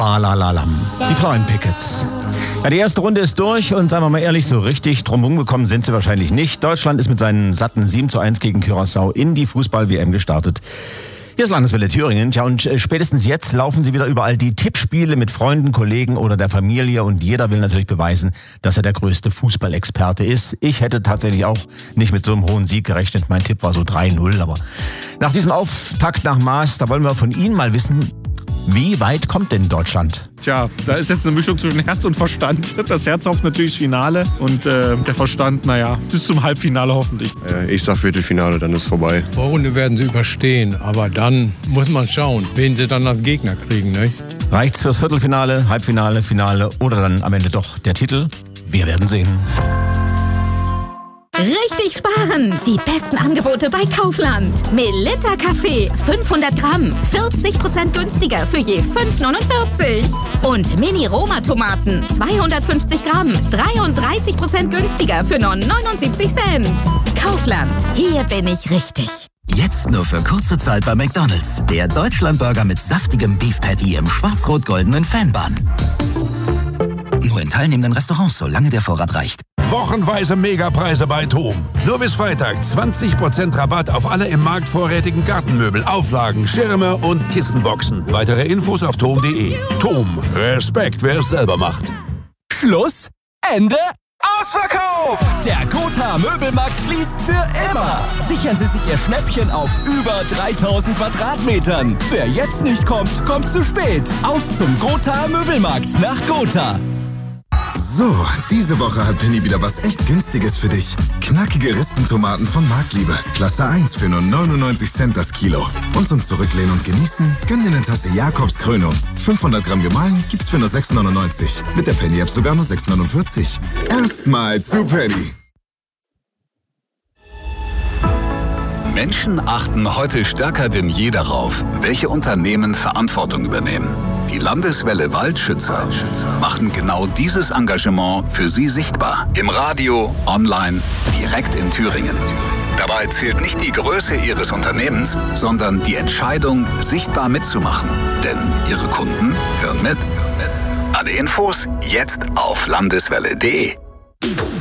Balalalam. Die Flying Pickets. Ja, die erste Runde ist durch und seien wir mal ehrlich, so richtig drumherum gekommen sind sie wahrscheinlich nicht. Deutschland ist mit seinen satten 7:1 gegen Curaçao in die Fußball-WM gestartet. Hier ist Landeswelle Thüringen. Tja, und spätestens jetzt laufen sie wieder überall die Tippspiele mit Freunden, Kollegen oder der Familie und jeder will natürlich beweisen, dass er der größte Fußballexperte ist. Ich hätte tatsächlich auch nicht mit so einem hohen Sieg gerechnet. Mein Tipp war so 3-0, aber nach diesem Auftakt nach Maß, da wollen wir von Ihnen mal wissen, wie weit kommt denn Deutschland? Tja, da ist jetzt eine Mischung zwischen Herz und Verstand. Das Herz hofft natürlich das Finale und der Verstand, bis zum Halbfinale hoffentlich. Ich sag Viertelfinale, dann ist vorbei. Vorrunde werden sie überstehen, aber dann muss man schauen, wen sie dann als Gegner kriegen. Ne? Reicht's fürs Viertelfinale, Halbfinale, Finale oder dann am Ende doch der Titel? Wir werden sehen. Richtig sparen! Die besten Angebote bei Kaufland. Melitta Kaffee, 500 Gramm, 40% günstiger für je 5,49. Und Mini-Roma-Tomaten, 250 Gramm, 33% günstiger für nur 79 Cent. Kaufland, hier bin ich richtig. Jetzt nur für kurze Zeit bei McDonald's. Der Deutschlandburger mit saftigem Beef Patty im schwarz-rot-goldenen Fanbun. Nur in teilnehmenden Restaurants, solange der Vorrat reicht. Wochenweise Megapreise bei TOM. Nur bis Freitag 20% Rabatt auf alle im Markt vorrätigen Gartenmöbel, Auflagen, Schirme und Kissenboxen. Weitere Infos auf tom.de. TOM. Respekt, wer es selber macht. Schluss? Ende? Ausverkauf! Der Gotha Möbelmarkt schließt für immer. Sichern Sie sich Ihr Schnäppchen auf über 3000 Quadratmetern. Wer jetzt nicht kommt, kommt zu spät. Auf zum Gotha Möbelmarkt nach Gotha. So, diese Woche hat Penny wieder was echt Günstiges für dich. Knackige Ristentomaten von Marktliebe. Klasse 1 für nur 99 Cent das Kilo. Und zum Zurücklehnen und Genießen, gönn dir eine Tasse Jakobskrönung. 500 Gramm gemahlen gibt's für nur 6,99. Mit der Penny-App sogar nur 6,49. Erstmal zu Penny. Menschen achten heute stärker denn je darauf, welche Unternehmen Verantwortung übernehmen. Die Landeswelle Waldschützer machen genau dieses Engagement für Sie sichtbar. Im Radio, online, direkt in Thüringen. Dabei zählt nicht die Größe Ihres Unternehmens, sondern die Entscheidung, sichtbar mitzumachen. Denn Ihre Kunden hören mit. Alle Infos jetzt auf landeswelle.de.